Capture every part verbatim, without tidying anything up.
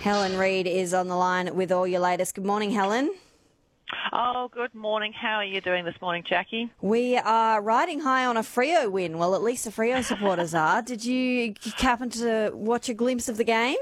Helen Reid is on the line with all your latest. Good morning, Helen. Oh, good morning. How are you doing this morning, Jackie? We are riding high on a Freo win. Well, at least the Freo supporters are. Did you happen to watch a glimpse of the game?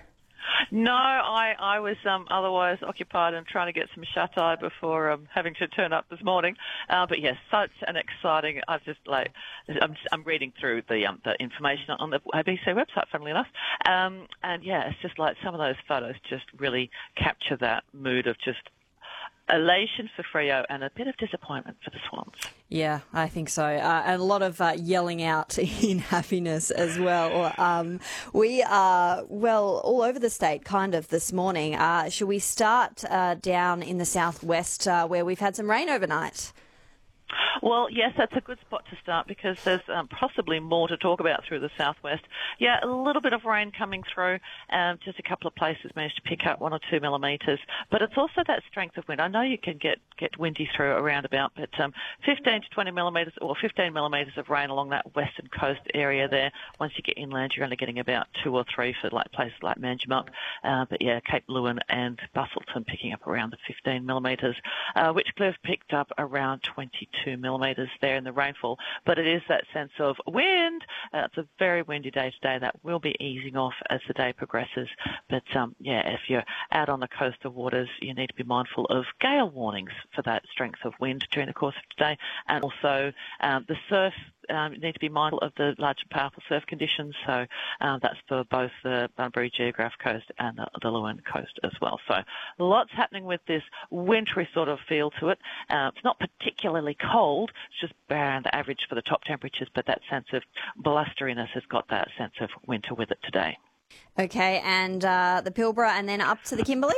No, I, I was um, otherwise occupied and trying to get some shut-eye before um, having to turn up this morning. Uh, but yes, such an exciting. I just like I'm, I'm reading through the um, the information on the A B C website, funnily enough, um, and yeah, it's just like some of those photos just really capture that mood of just elation for Freo and a bit of disappointment for the Swans. Yeah, I think so. Uh, and a lot of uh, yelling out in happiness as well. Um, we are, well, all over the state kind of this morning. Uh, should we start uh, down in the southwest uh, where we've had some rain overnight? Well, yes, that's a good spot to start because there's um, possibly more to talk about through the southwest. Yeah, a little bit of rain coming through. Um, just a couple of places managed to pick up one or two millimetres. But it's also that strength of wind. I know you can get, get windy through around about, but um, fifteen to twenty millimetres or fifteen millimetres of rain along that western coast area there. Once you get inland, you're only getting about two or three for like places like Manjimup. Uh, but yeah, Cape Lewin and Bustleton picking up around the fifteen millimetres. Uh, Witchcliff picked up around twenty-two millimetres there in the rainfall, but it is that sense of wind. Uh, it's a very windy day today. That will be easing off as the day progresses. But um, yeah, if you're out on the coastal waters, you need to be mindful of gale warnings for that strength of wind during the course of today, and also um, the surf. Um, you need to be mindful of the large and powerful surf conditions. So uh, that's for both the Bunbury Geograph Coast and the, the Lewin Coast as well. So lots happening with this wintry sort of feel to it. Uh, it's not particularly cold. It's just around the average for the top temperatures, but that sense of blusteriness has got that sense of winter with it today. Okay, and uh, the Pilbara and then up to the Kimberley?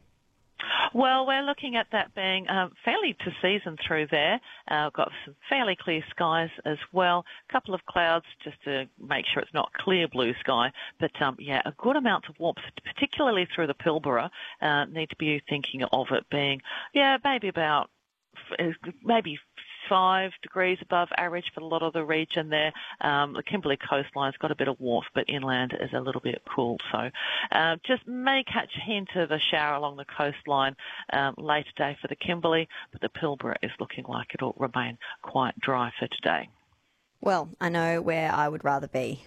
Well, we're looking at that being um, fairly to season through there. Uh, got some fairly clear skies as well. A couple of clouds just to make sure it's not clear blue sky. But um, yeah, a good amount of warmth, particularly through the Pilbara. Uh, need to be thinking of it being, yeah, maybe about maybe five degrees above average for a lot of the region there. Um, the Kimberley coastline's got a bit of warmth, but inland is a little bit cool. So uh, just may catch a hint of a shower along the coastline um, later today for the Kimberley, but the Pilbara is looking like it'll remain quite dry for today. Well, I know where I would rather be.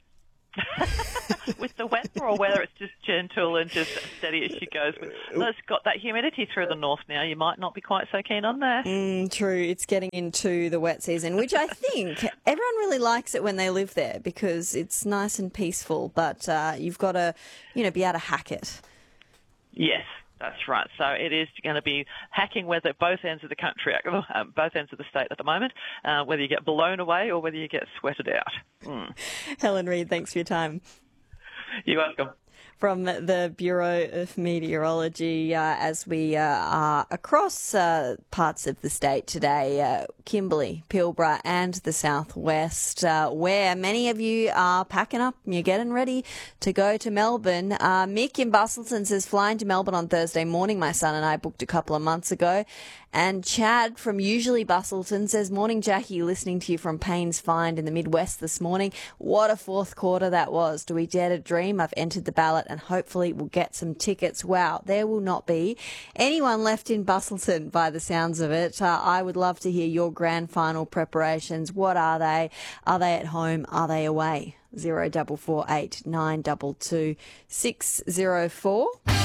With the weather, or whether it's just gentle and just steady as she goes. Well, it's got that humidity through the north now. You might not be quite so keen on that. Mm, true. It's getting into the wet season, which I think everyone really likes it when they live there because it's nice and peaceful, but uh, you've got to, you know, be able to hack it. Yes. That's right. So it is going to be hacking weather at both ends of the country, um, both ends of the state at the moment, uh, whether you get blown away or whether you get sweated out. Mm. Helen Reid, thanks for your time. You're welcome. From the Bureau of Meteorology, uh, as we uh, are across uh, parts of the state today, uh, Kimberley, Pilbara and the southwest, uh, where many of you are packing up and you're getting ready to go to Melbourne. Uh, Mick in Bustleton says, flying to Melbourne on Thursday morning. My son and I booked a couple of months ago. And Chad from Usually Bustleton says, morning, Jackie, listening to you from Paynes Find in the Midwest this morning. What a fourth quarter that was. Do we dare to dream? I've entered the ballot and hopefully we'll get some tickets. Wow, there will not be anyone left in Bustleton by the sounds of it. Uh, I would love to hear your grand final preparations. What are they? Are they at home? Are they away? Zero double four eight nine double two six zero four.